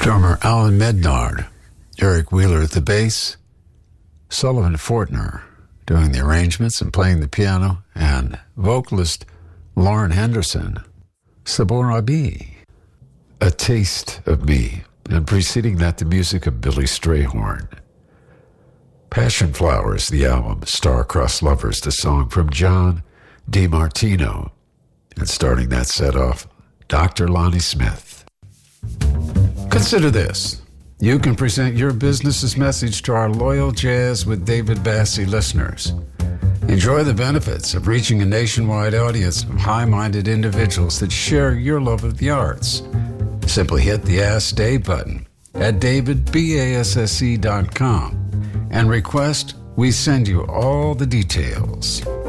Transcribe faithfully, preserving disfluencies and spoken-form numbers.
Drummer Alan Mednard, Eric Wheeler at the bass, Sullivan Fortner doing the arrangements and playing the piano, and vocalist Lauren Henderson, Sabor Abi, A Taste of Me, and preceding that the music of Billy Strayhorn. Passion Flowers, the album, Star-Crossed Lovers, the song from John DiMartino, and starting that set off, Doctor Lonnie Smith. Consider this. You can present your business's message to our loyal Jazz with David Bassie listeners. Enjoy the benefits of reaching a nationwide audience of high-minded individuals that share your love of the arts. Simply hit the Ask Dave button at david basse dot com and request we send you all the details.